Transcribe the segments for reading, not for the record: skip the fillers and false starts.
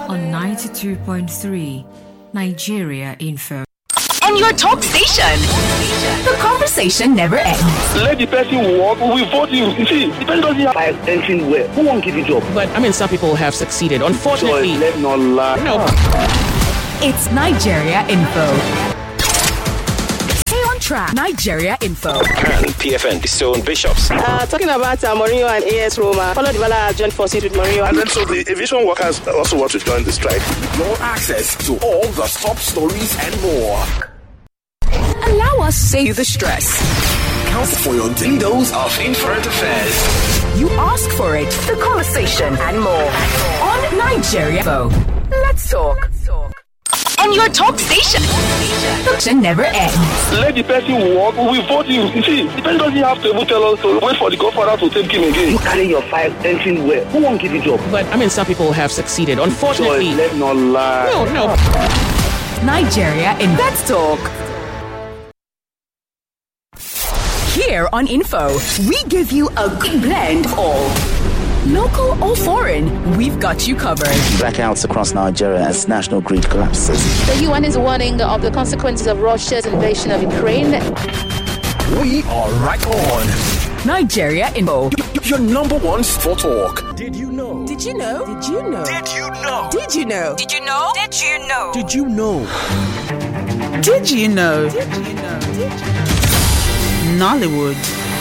on 92.3 Nigeria Info. On your talk station, the conversation never ends. Let the person walk, we will vote you. You see, the person doesn't have entering where. Who won't give you job? But I mean, some people have succeeded. Unfortunately, so let not lie. No. It's Nigeria Info. Stay on track. Nigeria Info. And PFN, the Stone Bishops. Talking about Mourinho and AS Roma. Paulo Dybala joined forces with Mourinho. And then so the aviation workers also want to join the strike. Your access to all the top stories and more. Allow us to save the stress. Count for your daily dose of Infant Affairs. You ask for it. The conversation and more. On Nigeria Info. Let's talk. On your talk station. The conversation never ends. Let the person walk, we will vote you. You see, the person doesn't have to even tell us to wait for the godfather to take him again. You carry your files entering where? Who won't give you job? But I mean, some people have succeeded. Unfortunately, so let not lie. No. Nigeria in Let's Talk. Here on Info, we give you a good blend of local or foreign, we've got you covered. Blackouts across Nigeria as national grid collapses. The UN is warning of the consequences of Russia's invasion of Ukraine. We are right on. Nigeria Info. Your number one for talk. Did you know? Did you know? Did you know? Did you know? Did you know? Did you know? Did you know? Did you know? Did you know? Did you know? Nollywood.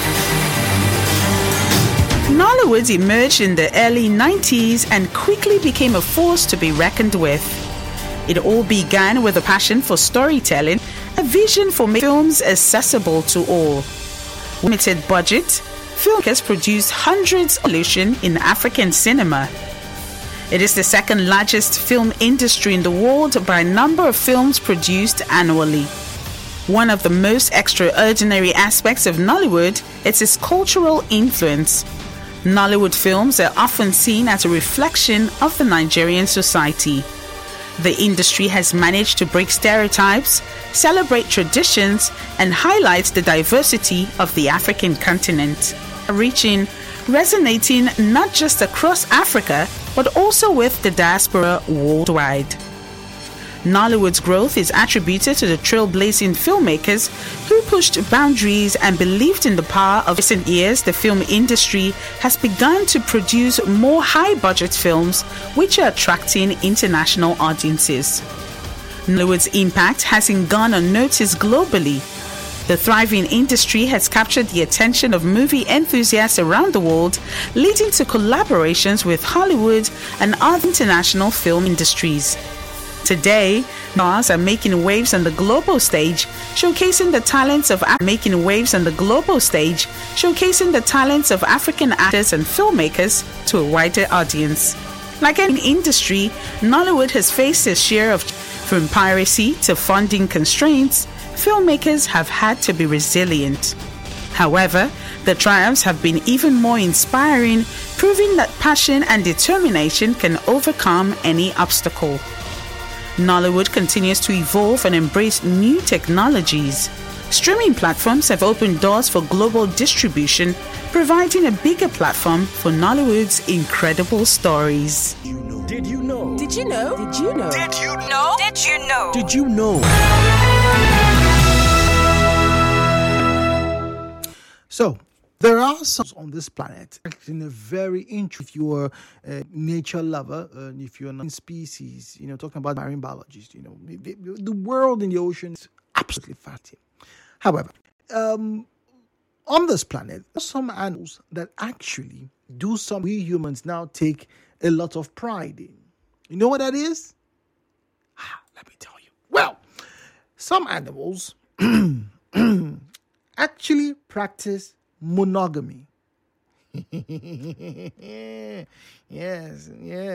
Nollywood emerged in the early 90s and quickly became a force to be reckoned with. It all began with a passion for storytelling, a vision for making films accessible to all. Limited budget, filmmakers produced hundreds of solutions in African cinema. It is the second largest film industry in the world by number of films produced annually. One of the most extraordinary aspects of Nollywood is its cultural influence. Nollywood films are often seen as a reflection of the Nigerian society. The industry has managed to break stereotypes, celebrate traditions, and highlight the diversity of the African continent, resonating not just across Africa, but also with the diaspora worldwide. Nollywood's growth is attributed to the trailblazing filmmakers who pushed boundaries and believed in the power of recent years. The film industry has begun to produce more high-budget films which are attracting international audiences. Nollywood's impact hasn't gone unnoticed globally. The thriving industry has captured the attention of movie enthusiasts around the world, leading to collaborations with Hollywood and other international film industries. Today, Nas are making waves on the global stage, showcasing the talents of African actors and filmmakers to a wider audience. Like any industry, Nollywood has faced its share of, from piracy to funding constraints. Filmmakers have had to be resilient. However, the triumphs have been even more inspiring, proving that passion and determination can overcome any obstacle. Nollywood continues to evolve and embrace new technologies. Streaming platforms have opened doors for global distribution, providing a bigger platform for Nollywood's incredible stories. Did you know? Did you know? Did you know? Did you know? Did you know? Did you know? So, there are some on this planet in a very if you are a nature lover, if you're a species, talking about marine biologists, the world in the ocean is absolutely fascinating. However, on this planet, there are some animals that actually do something we humans now take a lot of pride in. You know what that is? Let me tell you. Well, some animals actually practice monogamy. Yes.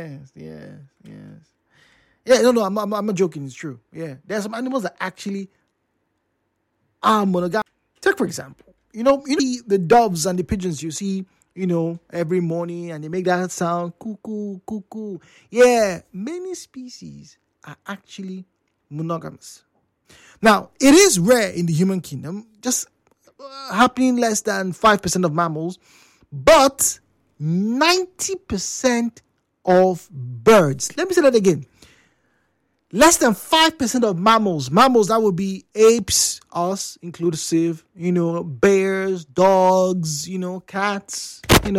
Yeah, no, I'm not joking. It's true. Yeah, there are some animals that actually are monogamic. Take for example, the doves and the pigeons you see, every morning, and they make that sound, cuckoo, cuckoo. Yeah, many species are actually monogamous. Now, it is rare in the human kingdom, just happening less than 5% of mammals, but 90% of birds. Let me say that again. Less than 5% of mammals, that would be apes, us inclusive, bears, dogs, cats,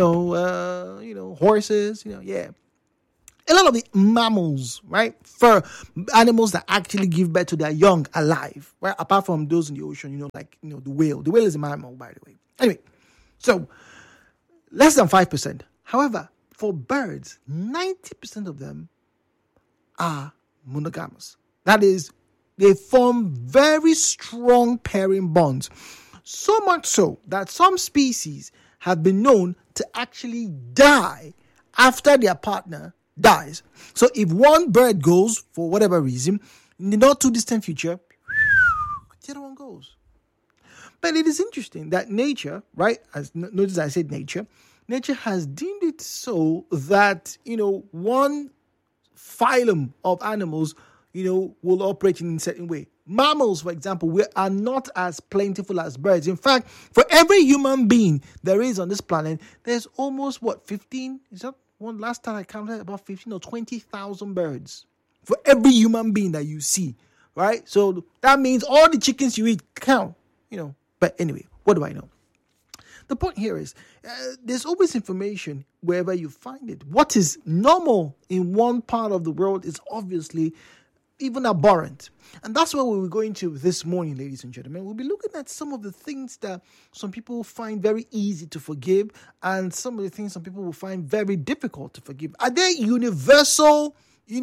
horses, yeah. A lot of the mammals, right, for animals that actually give birth to their young alive, right, apart from those in the ocean, the whale. The whale is a mammal, by the way. Anyway, so less than 5%. However, for birds, 90% of them are monogamous. That is, they form very strong pairing bonds. So much so that some species have been known to actually die after their partner dies. So if one bird goes for whatever reason, in the not too distant future, the other one goes. But it is interesting that nature, right? Notice I said nature has deemed it so that, one phylum of animals, will operate in a certain way. Mammals, for example, are not as plentiful as birds. In fact, for every human being there is on this planet, there's almost 15? Is that one? Last time I counted, about 15 or 20,000 birds for every human being that you see, right? So that means all the chickens you eat count, But anyway, what do I know? The point here is there's always information wherever you find it. What is normal in one part of the world is obviously even abhorrent. And that's what we're going to this morning, ladies and gentlemen. We'll be looking at some of the things that some people find very easy to forgive and some of the things some people will find very difficult to forgive. Are there universal,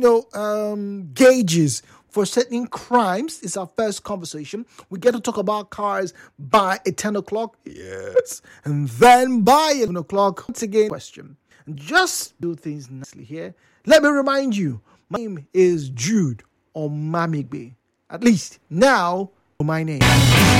gauges for certain crimes? Is our first conversation. We get to talk about cars by 10 o'clock. Yes. And then by 11 o'clock, once again, question. And just do things nicely here. Let me remind you, my name is Jude Omamigbe. At least now, my name.